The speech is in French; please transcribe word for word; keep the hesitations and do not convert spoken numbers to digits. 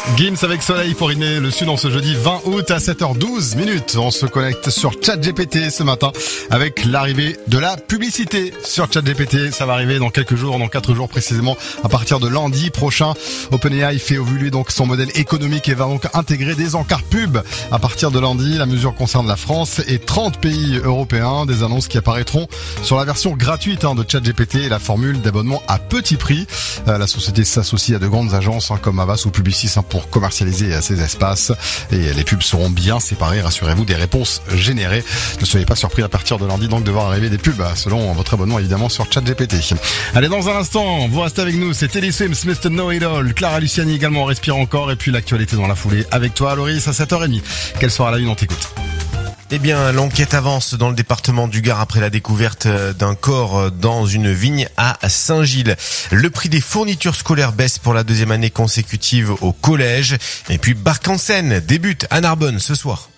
Gims avec Soleil pour rythmer le sud en ce jeudi vingt août à sept heures douze minutes. On se connecte sur ChatGPT ce matin avec l'arrivée de la publicité sur ChatGPT. Ça va arriver dans quelques jours, dans quatre jours précisément, à partir de lundi prochain. OpenAI fait évoluer donc son modèle économique et va donc intégrer des encarts pub à partir de lundi. La mesure concerne la France et trente pays européens. Des annonces qui apparaîtront sur la version gratuite hein, de ChatGPT et la formule d'abonnement à petit prix. Euh, la société s'associe à de grandes agences hein, comme Havas ou Publicis hein, pour commercialiser ces espaces et les pubs seront bien séparées, rassurez-vous, des réponses générées. Ne soyez pas surpris à partir de lundi donc de voir arriver des pubs selon votre abonnement évidemment sur ChatGPT. Allez, dans un instant, vous restez avec nous, c'est Teddy Swims, mister Know It All, Clara Luciani également, respire encore et puis l'actualité dans la foulée avec toi Loris à sept heures trente. Quelle sera la une, on t'écoute. Eh bien, l'enquête avance dans le département du Gard après la découverte d'un corps dans une vigne à Saint-Gilles. Le prix des fournitures scolaires baisse pour la deuxième année consécutive au collège. Et puis, Barc en Seine débute à Narbonne ce soir.